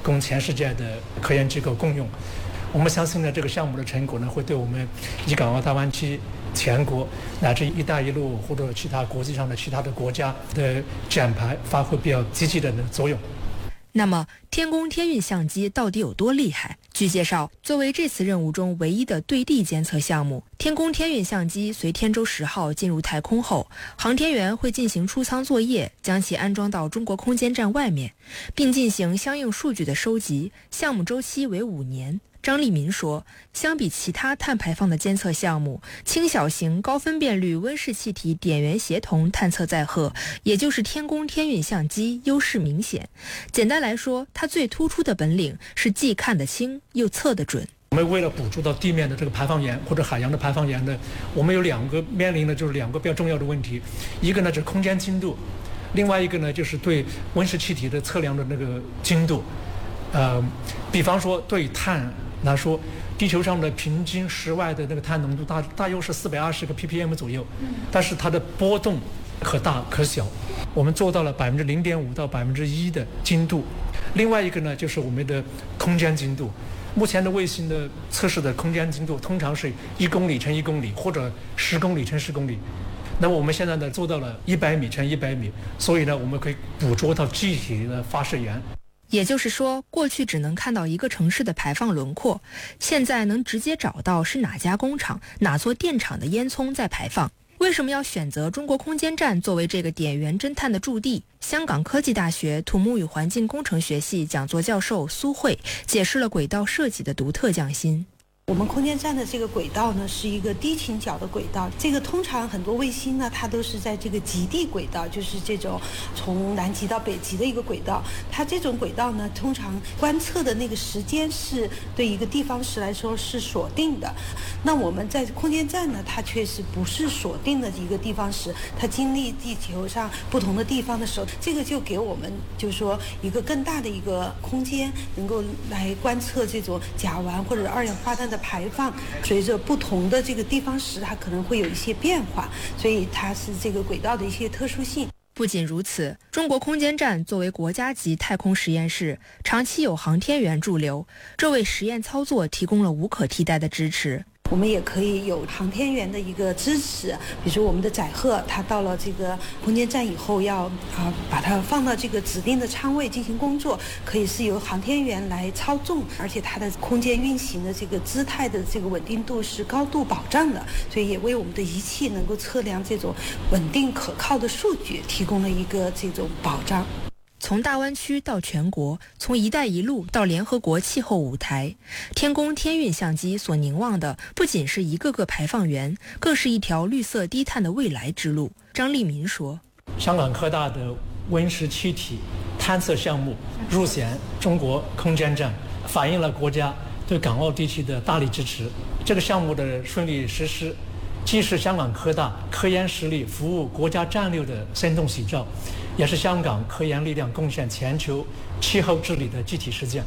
供全世界的科研机构共用。我们相信呢，这个项目的成果呢，会对我们粤港澳大湾区全国乃至一带一路或者其他国际上的其他的国家的展牌发挥比较积极的作用。 那么天宫天运相机到底有多厉害？据介绍，作为这次任务中唯一的对地监测项目，天宫天运相机随天舟10号进入太空后，航天员会进行出舱作业，将其安装到中国空间站外面，并进行相应数据的收集，项目周期为5年。张立民说，相比其他碳排放的监测项目，轻小型高分辨率温室气体点源协同探测载荷，也就是天宫天运相机优势明显。简单来说，它最突出的本领是既看得清又测得准。 我们为了捕捉到地面的这个排放源或者海洋的排放源呢，我们有面临的就是2个比较重要的问题，一个呢就是空间精度，另外一个呢就是对温室气体的测量的那个精度。比方说对碳来说，地球上的平均室外的那个碳浓度大约是420个 ppm 左右，但是它的波动可大可小，我们做到了0.5%到1%的精度。另外一个呢，就是我们的空间精度。目前的卫星的测试的空间精度通常是1公里乘1公里或者10公里乘10公里。那么我们现在呢做到了100米乘100米，所以呢我们可以捕捉到具体的发射源。 也就是说，过去只能看到一个城市的排放轮廓，现在能直接找到是哪家工厂、哪座电厂的烟囱在排放。为什么要选择中国空间站作为这个点源侦探的驻地？香港科技大学土木与环境工程学系讲座教授苏慧解释了轨道设计的独特匠心。 我们空间站的这个轨道呢，是一个低倾角的轨道。这个通常很多卫星呢，它都是在这个极地轨道，就是这种从南极到北极的一个轨道。它这种轨道呢，通常观测的那个时间是对一个地方时来说是锁定的。那我们在空间站呢，它确实不是锁定的一个地方时，它经历地球上不同的地方的时候，这个就给我们就是说一个更大的一个空间，能够来观测这种甲烷或者二氧化碳的排放。随着不同的这个地方时，它可能会有一些变化，所以它是这个轨道的一些特殊性。 不仅如此，中国空间站作为国家级太空实验室，长期有航天员驻留，这为实验操作提供了无可替代的支持。 我们也可以有航天员的一个支持，比如说我们的载荷，它到了这个空间站以后要把它放到这个指定的舱位进行工作，可以是由航天员来操纵，而且它的空间运行的这个姿态的这个稳定度是高度保障的，所以也为我们的仪器能够测量这种稳定可靠的数据提供了一个这种保障。 从大湾区到全国，从一带一路到联合国气候舞台，天宫天运相机所凝望的不仅是一个个排放源，更是一条绿色低碳的未来之路。张立民说， 香港科大的温室气体探测项目入选中国空间站，反映了国家对港澳地区的大力支持。这个项目的顺利实施，既是香港科大科研实力服务国家战略的生动写照，也是香港科研力量贡献全球气候治理的具体实践。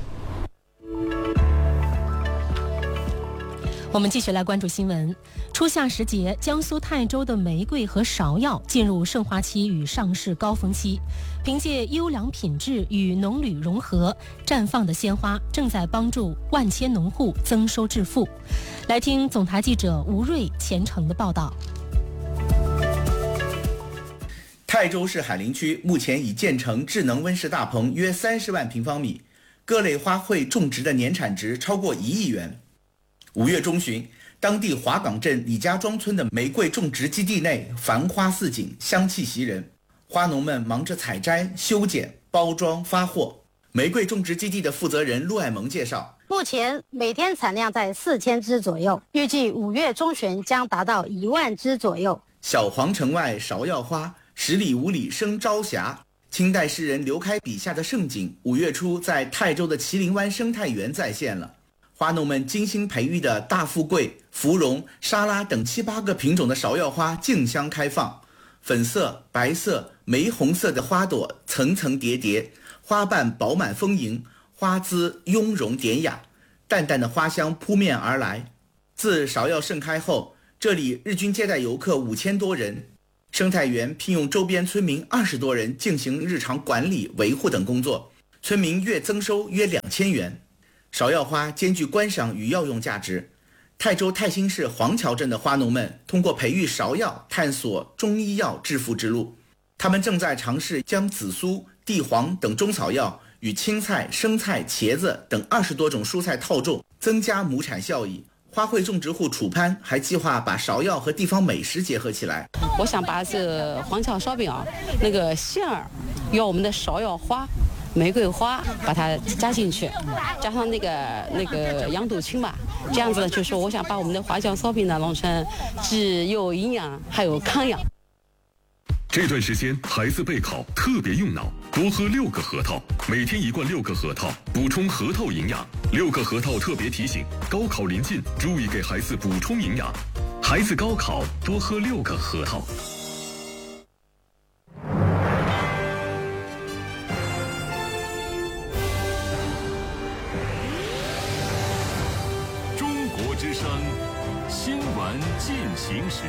我们继续来关注新闻。初夏时节，江苏泰州的玫瑰和芍药进入盛花期与上市高峰期，凭借优良品质与农旅融合，绽放的鲜花正在帮助万千农户增收致富。来听总台记者吴瑞虔诚的报道。 泰州市海林区目前已建成智能温室大棚约30万平方米，各类花卉种植的年产值超过1亿元。5月中旬，当地华岗镇李家庄村的玫瑰种植基地内繁花似锦，香气袭人。花农们忙着采摘、修剪、包装、发货。玫瑰种植基地的负责人陆爱萌介绍， 目前每天产量在4000支左右，预计5月中旬将达到1万支左右。 小皇城外芍药花，10里5里生朝霞。清代诗人刘开笔下的盛景，5月初在泰州的麒麟湾生态园再现了。花农们精心培育的大富贵、芙蓉、沙拉等7、8个品种的芍药花竞相开放，粉色、白色、玫红色的花朵层层叠叠，花瓣饱满丰盈，花姿雍容典雅，淡淡的花香扑面而来。自芍药盛开后，这里日均接待游客5000多人，生态园聘用周边村民20多人进行日常管理、维护等工作。 村民月增收约2000元。芍药花兼具观赏与药用价值。泰州泰兴市黄桥镇的花农们通过培育芍药，探索中医药致富之路。他们正在尝试将紫苏、地黄等中草药与青菜、生菜、茄子等20多种蔬菜套种，增加亩产效益。花卉种植户楚潘还计划把芍药和地方美食结合起来。 我想把这黄桥烧饼那个馅儿，用我们的芍药花、玫瑰花把它加进去，加上那个羊肚青吧，这样子就是我想把我们的花椒烧饼呢弄成既有营养还有康养。 这段时间孩子备考特别用脑，多喝6个核桃，每天1罐6个核桃，补充核桃营养。6个核桃特别提醒：高考临近，注意给孩子补充营养。孩子高考多喝6个核桃。 中国之声，新闻进行时。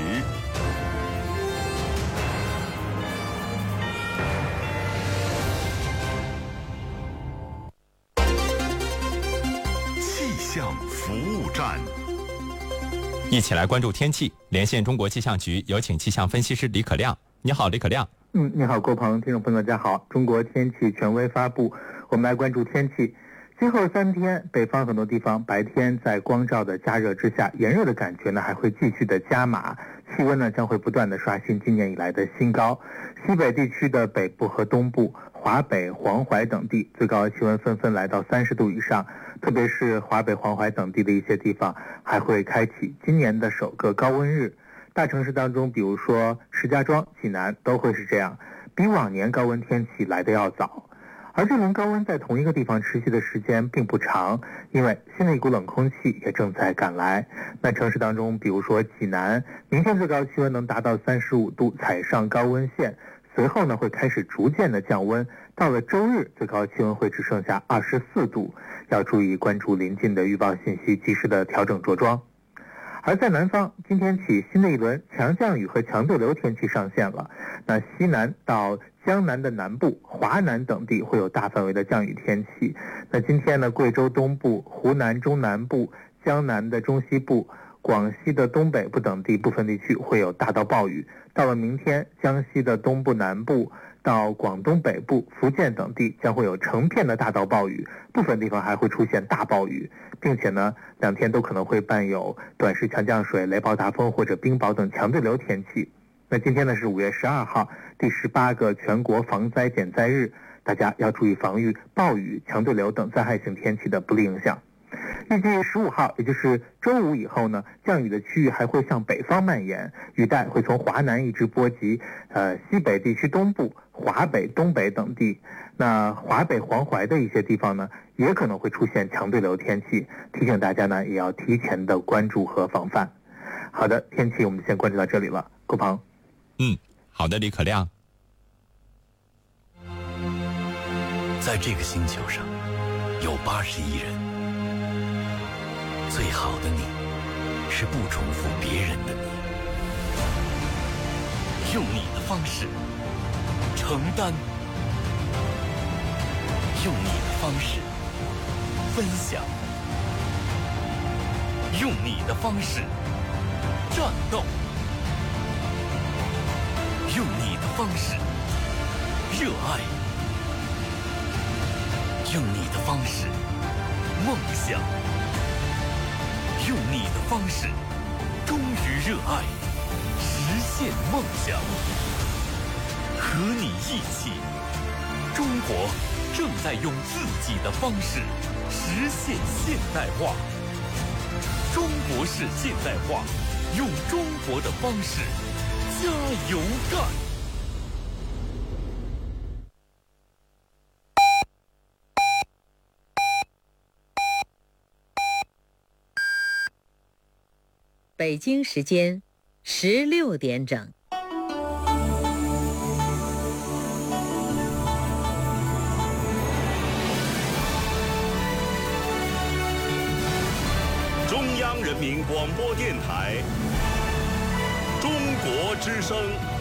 气象服务站， 一起来关注天气。连线中国气象局，有请气象分析师李可亮。你好，李可亮。 你好，郭鹏，听众朋友大家好。中国天气权威发布，我们来关注天气。今后3天，北方很多地方白天在光照的加热之下，炎热的感觉呢还会继续的加码，气温呢将会不断的刷新今年以来的新高。西北地区的北部和东部、华北、黄淮等地，最高气温纷纷来到30度以上，特别是华北、黄淮等地的一些地方还会开启今年的首个高温日。大城市当中，比如说石家庄、济南都会是这样，比往年高温天气来得要早。而这轮高温在同一个地方持续的时间并不长，因为新的一股冷空气也正在赶来。那城市当中，比如说济南，明天最高气温能达到35度，踩上高温线，随后呢会开始逐渐的降温，到了周日最高气温会只剩下24度，要注意关注临近的预报信息，及时的调整着装。而在南方，今天起新的一轮强降雨和强对流天气上线了。那西南到江南的南部、华南等地会有大范围的降雨天气。那今天呢，贵州东部、湖南中南部、江南的中西部、广西的东北部等地部分地区会有大到暴雨。到了明天，江西的东部南部到广东北部、福建等地将会有成片的大到暴雨，部分地方还会出现大暴雨，并且呢，2天都可能会伴有短时强降水、雷暴大风或者冰雹等强对流天气。那今天呢是5月12号，第18个全国防灾减灾日，大家要注意防御暴雨、强对流等灾害性天气的不利影响。预计15号，也就是周五以后呢，降雨的区域还会向北方蔓延，雨带会从华南一直波及西北地区东部、华北、东北等地。那华北、黄淮的一些地方呢，也可能会出现强对流天气，提醒大家呢也要提前的关注和防范。好的，天气我们先关注到这里了，顾鹏。 好的，李可亮。 在这个星球上，有80亿人。最好的你，是不重复别人的你，用你的方式承担，用你的方式分享，用你的方式战斗，用你的方式热爱，用你的方式梦想，用你的方式忠于热爱，实现梦想。和你一起，中国正在用自己的方式实现现代化。中国式现代化，用中国的方式加油干。 北京时间16点整。 中央人民广播电台，中国之声。